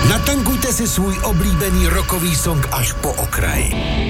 Natankujte si svůj oblíbený rockový song až po okraj.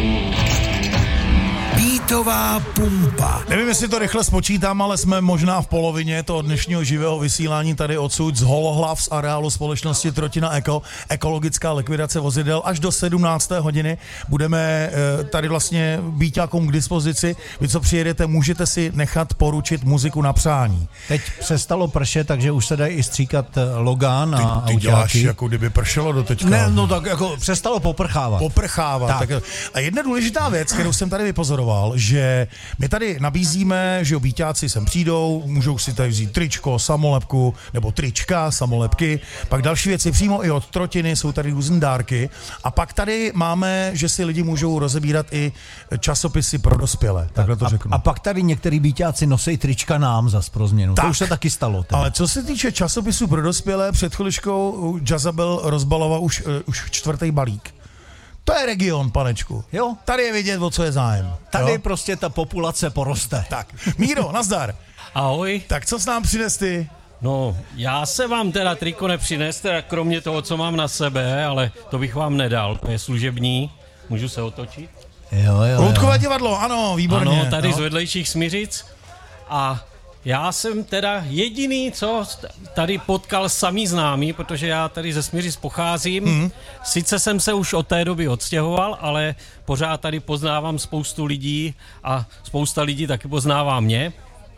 Beatová pumpa. Nevím, jestli to rychle spočítám, ale jsme možná v polovině toho dnešního živého vysílání tady odsud z holohlav z areálu společnosti Trotina Eko, ekologická likvidace vozidel. Až do 17. hodiny budeme tady vlastně beaťákům k dispozici. Vy, co přijedete, můžete si nechat poručit muziku na přání. Teď přestalo pršet, takže už se dají i stříkat logán na autáky. Ty děláš, jako kdyby pršelo do teďka. Ne, no tak jako přestalo poprchávat. Tak. A jedna důležitá věc, kterou jsem tady vypozoroval, že my tady nabízíme, že beaťáci sem přijdou, můžou si tady vzít tričko, samolepku, nebo trička, samolepky, pak další věci přímo i od Trotiny, jsou tady různé dárky a pak tady máme, že si lidi můžou rozebírat i časopisy pro dospělé, takhle to řeknu. A pak tady některý beaťáci nosí trička nám zas pro změnu, tak, to už se taky stalo. Teda. Ale co se týče časopisů pro dospělé, před chviličkou Jazabel rozbalovala už 4. balík. To je region, panečku. Jo. Tady je vidět, o co je zájem. Tady prostě ta populace poroste. Tak, Míro, nazdar. Ahoj. Tak co s nám přines ty? No, já se vám teda triko nepřines, teda kromě toho, co mám na sebe, ale to bych vám nedal, to je služební. Můžu se otočit? Jo. Loutkové divadlo, ano, výborně. Ano, tady z vedlejších Smiřic. A já jsem teda jediný, co tady potkal samý známý, protože já tady ze Smiřic pocházím. Sice jsem se už od té doby odstěhoval, ale pořád tady poznávám spoustu lidí a spousta lidí taky poznává mě.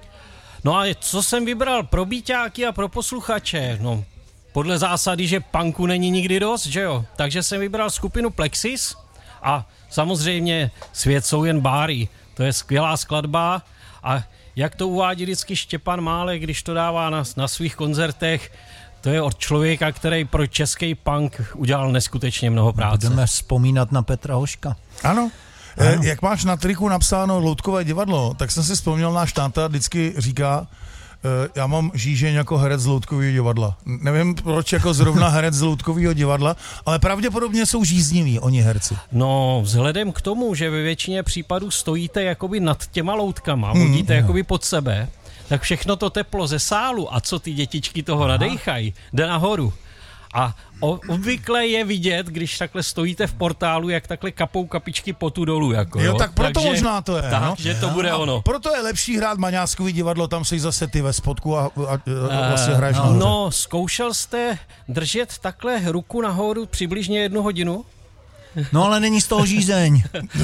No a co jsem vybral pro beaťáky a pro posluchače? No, podle zásady, že punku není nikdy dost, že jo? Takže jsem vybral skupinu Plexis a samozřejmě Svět jsou jen báry. To je skvělá skladba a jak to uvádí vždycky Štěpán Málek, když to dává na svých koncertech, to je od člověka, který pro český punk udělal neskutečně mnoho práce. Budeme vzpomínat na Petra Hoška. Ano. Jak máš na triku napsáno Loutkové divadlo, tak jsem si vzpomněl, náš táta vždycky říká, já mám žížeň jako herec z Loutkového divadla. Nevím, proč jako zrovna herec z Loutkového divadla, ale pravděpodobně jsou žízniví oni herci. No, vzhledem k tomu, že ve většině případů stojíte jakoby nad těma loutkama, vodíte jakoby pod sebe, tak všechno to teplo ze sálu a co ty dětičky toho nadejchají, jde nahoru. A obvykle je vidět, když takhle stojíte v portálu, jak takhle kapou kapičky potu dolů. Jako, jo, tak proto možná to je. Takže to bude ono. Proto je lepší hrát Maňáskový divadlo, tam jsi zase ty ve spodku a vlastně hraješ nahoře. No, zkoušel jste držet takhle ruku nahoru přibližně 1 hodinu? No ale není z toho žízeň.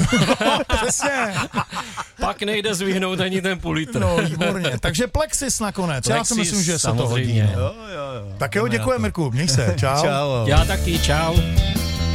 Přesně. Pak nejde zvyhnout ani ten půl litr. No, výborně. Takže Plexis nakonec. Já si myslím, že se to hodí. Jo. Tak jo, děkuji, Mirku. Měj se. Čau. Čau. Já taky, čau.